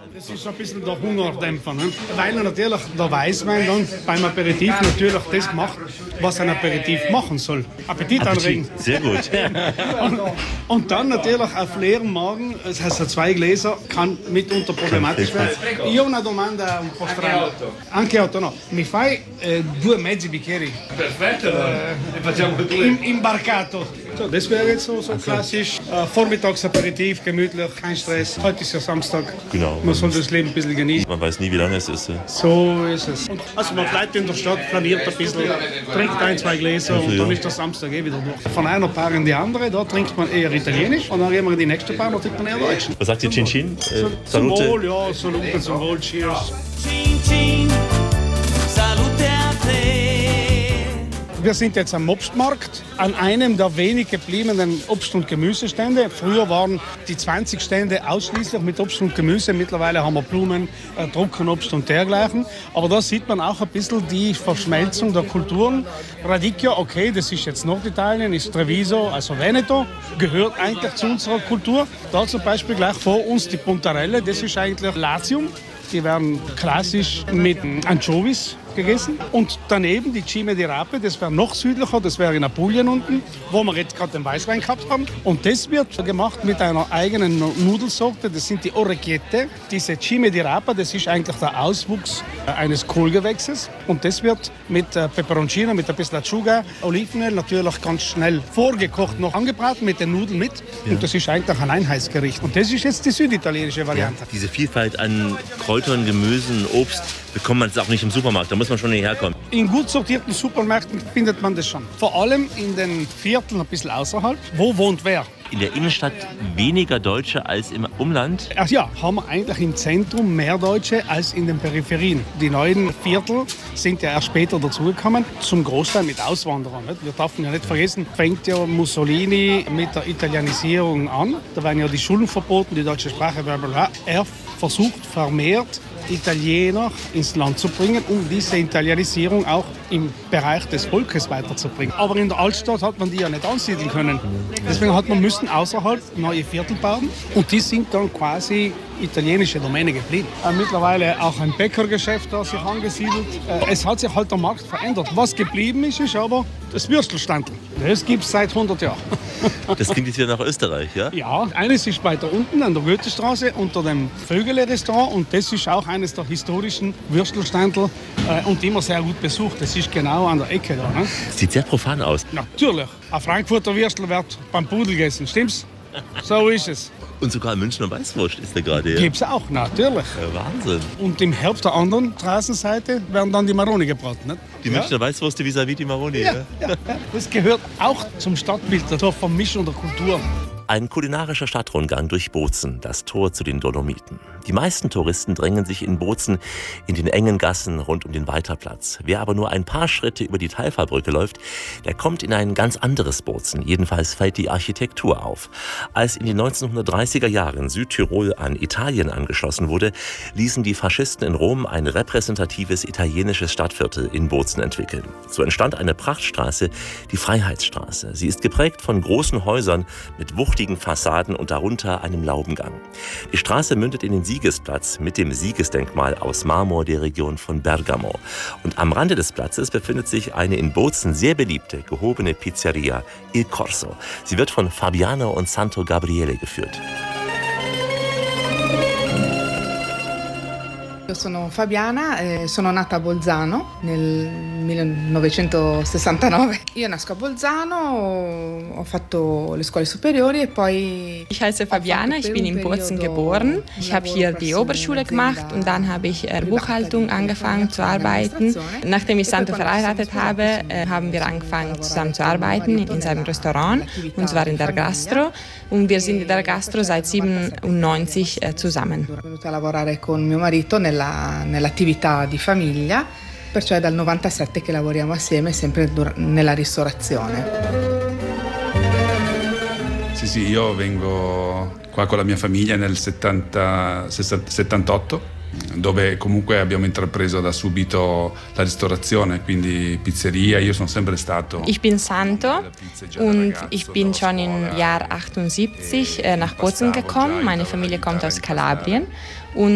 Das ist ein bisschen der Hungerdämpfer, ne? Weil natürlich der Weißwein dann beim Aperitif natürlich das macht, was ein Aperitif machen soll. Appetit anregen. Sehr gut. Und dann natürlich auf leerem Magen, das heißt 2 Gläser, kann mitunter problematisch werden. Io ho una domanda un po' strana. Anche 8 no. Mi fai 2 mezzi bicchieri? Perfetto, facciamo 2. Imbarcato. So, das wäre jetzt so klassisch. Vormittagsaperitif, gemütlich, kein Stress. Heute ist ja Samstag. Genau. Man soll das Leben ein bisschen genießen. Man weiß nie, wie lange es ist. So ist es. Und also man bleibt in der Stadt, flaniert ein bisschen, trinkt 1, 2 Gläser und dann ist der Samstag wieder durch. Von einer Bar in die andere, da trinkt man eher Italienisch und dann gehen wir in die nächste Bar, da trinkt man eher Deutsch. Was sagt ihr, Cin Cin? Zum Wohl, ja, Salute, zum Wohl, Cheers. Cin Cin, salute a te. Wir sind jetzt am Obstmarkt, an einem der wenig gebliebenen Obst- und Gemüsestände. Früher waren die 20 Stände ausschließlich mit Obst und Gemüse. Mittlerweile haben wir Blumen, Trockenobst und dergleichen. Aber da sieht man auch ein bisschen die Verschmelzung der Kulturen. Radicchio, okay, das ist jetzt Norditalien, ist Treviso, also Veneto, gehört eigentlich zu unserer Kultur. Da zum Beispiel gleich vor uns die Puntarelle, das ist eigentlich Latium. Die werden klassisch mit Anchovies gegessen. Und daneben die Cime di Rape, das wäre noch südlicher, das wäre in Apulien unten, wo wir jetzt gerade den Weißwein gehabt haben. Und das wird gemacht mit einer eigenen Nudelsorte, das sind die Orecchiette. Diese Cime di Rape, das ist eigentlich der Auswuchs eines Kohlgewächses. Und das wird mit Peperoncino, mit ein bisschen Acciuga, Olivenöl, natürlich ganz schnell vorgekocht, noch angebraten mit den Nudeln mit. Ja. Und das ist eigentlich ein Einheitsgericht. Und das ist jetzt die süditalienische Variante. Ja, diese Vielfalt an Kräutern, Gemüsen, Obst, bekommt man es auch nicht im Supermarkt. Da muss man schon hierher kommen. In gut sortierten Supermärkten findet man das schon. Vor allem in den Vierteln ein bisschen außerhalb. Wo wohnt wer? In der Innenstadt weniger Deutsche als im Umland? Ach ja, haben wir eigentlich im Zentrum mehr Deutsche als in den Peripherien. Die neuen Viertel sind ja erst später dazugekommen, zum Großteil mit Auswanderern. Nicht? Wir dürfen ja nicht vergessen, fängt ja Mussolini mit der Italienisierung an. Da werden ja die Schulen verboten, die deutsche Sprache, blablabla. Er versucht vermehrt, Italiener ins Land zu bringen, um diese Italienisierung auch im Bereich des Volkes weiterzubringen. Aber in der Altstadt hat man die ja nicht ansiedeln können. Deswegen hat man müssen außerhalb neue Viertel bauen und die sind dann quasi italienische Domäne geblieben. Mittlerweile auch ein Bäckergeschäft da sich angesiedelt. Es hat sich halt der Markt verändert. Was geblieben ist, ist aber das Würstelstandl. Das gibt es seit 100 Jahren. Das klingt jetzt wieder nach Österreich, ja? Ja, eines ist weiter unten an der Goethestraße unter dem Vögele-Restaurant und das ist auch eines der historischen Würstelstandl und immer sehr gut besucht. Das ist genau an der Ecke da. Ne? Sieht sehr profan aus. Natürlich. Ein Frankfurter Würstel wird beim Pudel gegessen, stimmt's? So ist es. Und sogar Münchner Weißwurst ist da gerade. Ja. Gibt's auch, natürlich. Ja, Wahnsinn. Und im Herbst der anderen Straßenseite werden dann die Maroni gebraten. Nicht? Die Münchner Weißwurst vis-à-vis die Maroni. Ja. Das gehört auch zum Stadtbild, der Vermischung der Kultur. Ein kulinarischer Stadtrundgang durch Bozen, das Tor zu den Dolomiten. Die meisten Touristen drängen sich in Bozen in den engen Gassen rund um den Weiterplatz. Wer aber nur ein paar Schritte über die Talfallbrücke läuft, der kommt in ein ganz anderes Bozen. Jedenfalls fällt die Architektur auf. Als in den 1930er Jahren Südtirol an Italien angeschlossen wurde, ließen die Faschisten in Rom ein repräsentatives italienisches Stadtviertel in Bozen entwickeln. So entstand eine Prachtstraße, die Freiheitsstraße. Sie ist geprägt von großen Häusern mit wuchtigen Fassaden und darunter einem Laubengang. Die Straße mündet in den Siegesplatz mit dem Siegesdenkmal aus Marmor der Region von Bergamo. Und am Rande des Platzes befindet sich eine in Bozen sehr beliebte, gehobene Pizzeria, Il Corso. Sie wird von Fabiano und Santo Gabriele geführt. Io sono Fabiana, sono nata a Bolzano nel 1969. Io nasco a Bolzano, ho fatto le scuole superiori e poi... Ich heiße Fabiana, ich bin in Bozen geboren. Ich habe hier die Oberschule gemacht und dann habe ich Buchhaltung angefangen zu arbeiten. Nachdem ich Santo verheiratet habe, haben wir angefangen zusammen zu arbeiten in seinem Restaurant, und zwar in der Gastro. Und wir sind in der Gastro seit 1997 zusammen. Sono venuta a lavorare con mio marito nell'attività di famiglia, perciò è dal 97 che lavoriamo assieme sempre nella ristorazione. Sì, io vengo qua con la mia famiglia nel 78, dove comunque abbiamo intrapreso da subito la ristorazione, quindi pizzeria. Io sono sempre stato. Ich bin Santo und ich bin schon im Jahr 78 nach Bozen gekommen. Meine Familie kommt aus Kalabrien. Und